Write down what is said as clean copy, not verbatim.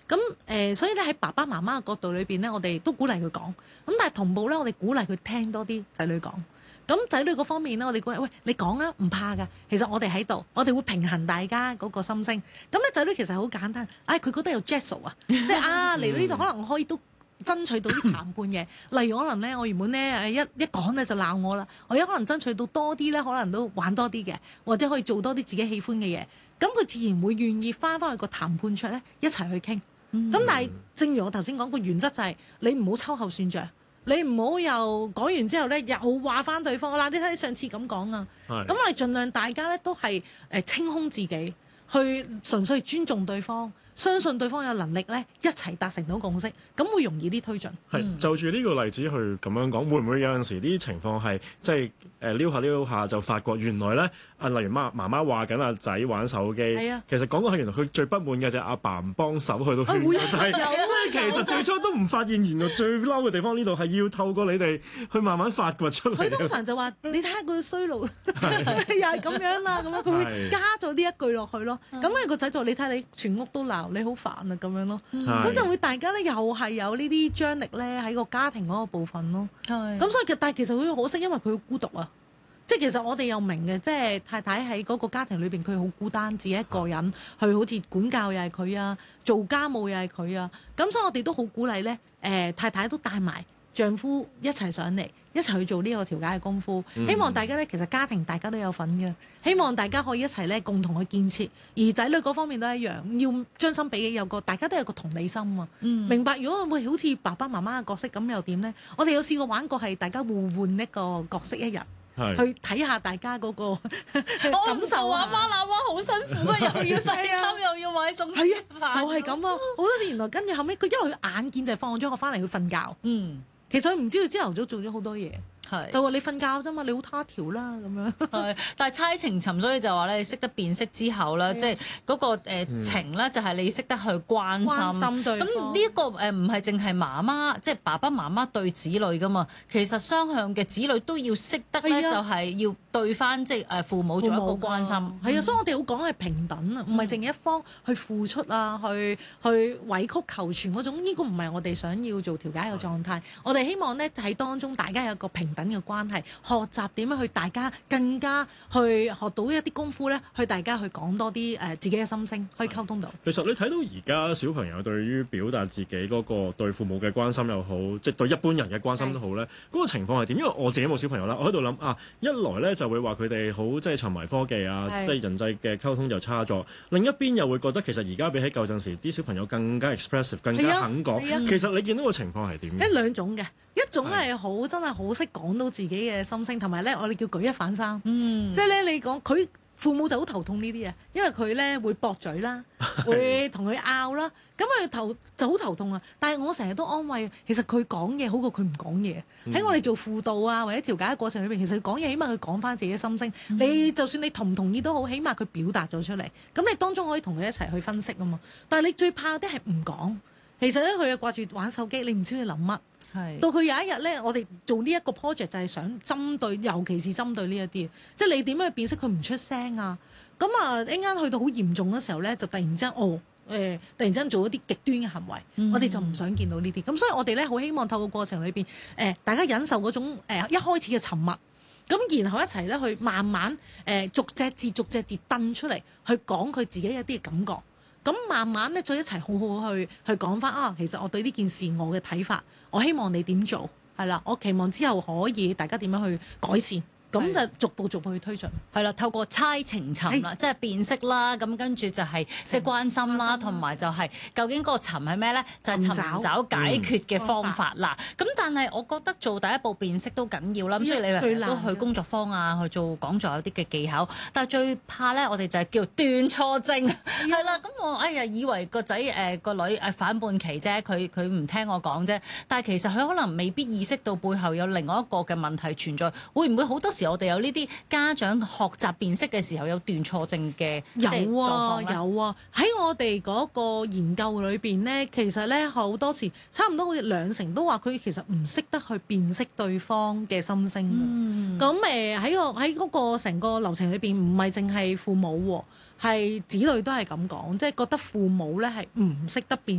咁所以咧喺爸爸媽媽嘅角度裏邊咧，我哋都鼓勵佢講。咁但係同步咧，我哋鼓勵佢聽多啲仔女講。咁仔女嗰方面咧，我哋鼓勵喂，你講啊，唔怕㗎。其實我哋喺度，我哋會平衡大家嗰個心聲。咁咧仔女其實好簡單，佢覺得有 gesso 啊，即係嚟到呢度可能可以都爭取到啲談判嘅。例如可能咧，我原本咧一講咧就鬧我啦，我有可能爭取到多啲咧，可能都玩多啲嘅，或者可以做多啲自己喜歡嘅嘢。咁佢自然會願意翻去個談判桌咧，一齊去傾。咁但係正如我頭先講個原則就係你唔好秋後算賬。你唔好又講完之後咧，又話翻對方嗱，你睇你上次咁講啊。咁我哋盡量大家咧都係清空自己，去純粹尊重對方，相信對方有能力咧，一齊達成到共識，咁會容易啲推進。 就住呢個例子去咁樣講，會唔會有陣時啲情況係即係撩下就發覺原來咧例如媽媽話緊阿仔玩手機，其實講過係原來佢最不滿嘅就係阿爸唔幫手去到勸個仔，即係其實最初都唔發現原來最嬲嘅地方呢度係要透過你哋去慢慢發掘出嚟。 佢通常就話：你睇下佢衰路，又係咁樣啦，咁樣佢會加咗呢一句落去咯。咁啊個仔就你睇你全屋都鬧，你好煩啊咁樣咯。咁就會大家咧又係有呢啲張力咧喺個家庭嗰個部分咯。咁所以但係其實佢好可惜，因為佢好孤獨啊。即係其實我哋又明嘅，即係太太喺嗰個家庭裏邊，佢好孤單，自己一個人去好似管教又係佢啊，做家務又係佢啊。咁所以我哋都好鼓勵咧，太太都帶埋丈夫一齊上嚟，一齊去做呢個調解嘅功夫。希望大家咧，其實家庭大家都有份嘅，希望大家可以一齊咧共同去建設。而仔女嗰方面都一樣，要將心比己，大家都有個同理心啊。明白？如果會好似爸爸媽媽嘅角色咁又點咧？我哋有試過玩過係大家互換一個角色一日。去睇下大家嗰個感受啊！ 阿媽鬧媽好辛苦啊，又要洗衫又要買餸， 係啊，就係咁啊！好多時原來跟住後尾，佢因為佢眼見就係放咗我翻嚟去瞓覺。其實佢唔知道朝頭早做咗好多嘢。就話你瞓覺啫嘛，你好他條啦咁樣。 但係猜情尋，所以就話咧，你識得辨識之後咧，即係嗰個情咧，就係你識得去關心對方。咁呢一個唔係淨係媽媽，即係爸爸媽媽對子女噶嘛。其實雙向嘅子女都要識得咧，就係要對翻即係父母做一個關心。 係啊，所以我哋好講係平等啊，唔係淨係一方去付出啊，去委曲求全嗰種。呢個唔係我哋想要做調解嘅狀態。我哋希望咧喺當中大家有個平等嘅關係，學習點樣去大家更加去學到一啲功夫咧，去大家去講多啲自己嘅心聲，可以溝通到。 其實你睇到而家小朋友對於表達自己嗰個對父母嘅關心又好，即係對一般人嘅關心都好咧，嗰個情況係點？因為我自己冇小朋友啦，我喺度諗一來咧就會話佢哋好即係沉迷科技啊，即係人際嘅溝通又差咗；另一邊又會覺得其實而家比起舊陣時，啲小朋友更加 expressive， 更加肯講。其實你見到個情況係點？ 兩種嘅。一種係真係好識講到自己嘅心聲，同埋咧我哋叫舉一反三。即係咧你講佢父母就好頭痛呢啲啊，因為佢咧會駁嘴啦，會同佢拗啦，咁佢就好頭痛啊。但係我成日都安慰，其實佢講嘢好過佢唔講嘢。喺我哋做輔導啊或者調解嘅過程裏邊，其實佢講嘢起碼佢講翻自己嘅心聲。你就算你同唔同意都好，起碼佢表達咗出嚟。咁你當中可以同佢一齊去分析啊嘛。但係你最怕啲係唔講。其實咧佢又掛住玩手機，你唔知佢諗乜。到佢有一日咧，我哋做呢一個 project 就係想針對，尤其是針對呢一啲，即係你點樣去辨識佢唔出聲啊？咁一陣間去到好嚴重嘅時候咧，就突然之間突然之間做一啲極端嘅行為，我哋就唔想見到呢啲。咁所以我哋咧好希望透過過程裏邊，大家忍受嗰種一開始嘅沉默，咁然後一齊咧去慢慢逐隻字掟出嚟，去講佢自己一啲嘅感覺。咁慢慢咧，再一齊好好去講翻其實我對呢件事我嘅睇法，我希望你點做係啦，我期望之後可以大家點樣去改善。咁就逐步去推進。 係啦，透過猜情尋啦，即係辨識啦，咁跟住就係即係關心啦，同埋就係究竟嗰個尋係咩咧？就係尋找解決嘅方法啦。咁但係我覺得做第一步辨識都緊要啦。咁所以你話成日都去工作坊啊，去做講座有啲嘅技巧。但係最怕咧，我哋就係叫斷錯症。係啦，咁我以為個仔個女反叛期啫，佢唔聽我講啫。但係其實佢可能未必意識到背後有另外一個嘅問題存在。會唔會好多時我哋有呢啲家長學習辨識嘅時候有斷錯症嘅狀況咧？ 有啊，喺我哋嗰個研究裏邊咧，其實咧好多時差唔多好似20%都話佢其實唔識得去辨識對方嘅心聲。咁喺嗰個成個流程裏邊，唔係淨係父母喎，係子女都係咁講，即係覺得父母咧係唔識得辨